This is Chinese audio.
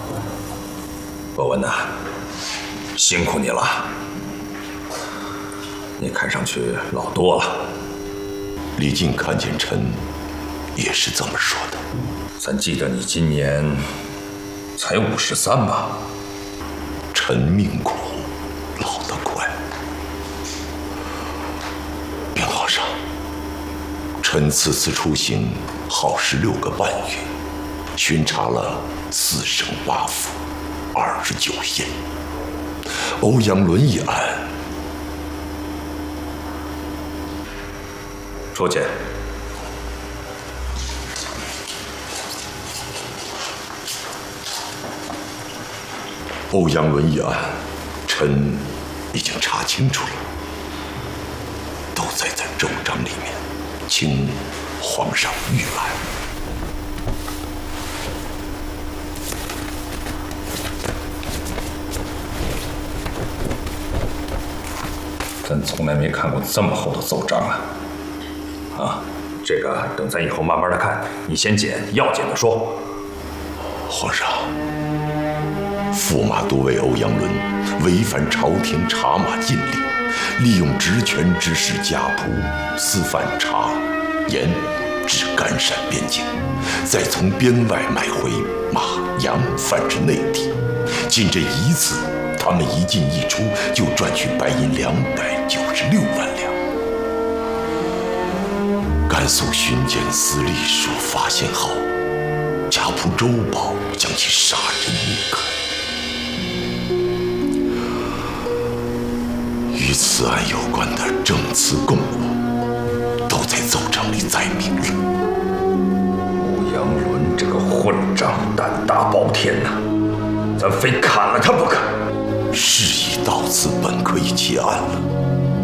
博文呐，辛苦你了。你看上去老多了。 李靖看见臣，也是这么说的。 咱记得你今年才53吧？ 臣命苦，老得快。禀皇上，臣此次出行耗16个半月，巡查了4省8府29县。欧阳伦一案， 出去。 欧阳伦一案，臣已经查清楚了，都在咱奏章里面，请皇上预览。 咱从来没看过这么厚的奏章啊！啊，这个等咱以后慢慢的看，你先捡要紧的说。 皇上，驸马都尉欧阳伦违反朝廷查马禁令，利用职权指使家仆私贩茶、盐至甘陕边境，再从边外买回马、羊贩至内地。仅这一次，他们一进一出就赚取白银296万两。甘肃巡检司隶说发现后，家仆周宝将其杀人灭口。与此案有关的证词供物，都在奏章里载明了。 欧阳伦这个混账，胆大包天呐！咱非砍了他不可！ 事已到此，本可以结案了。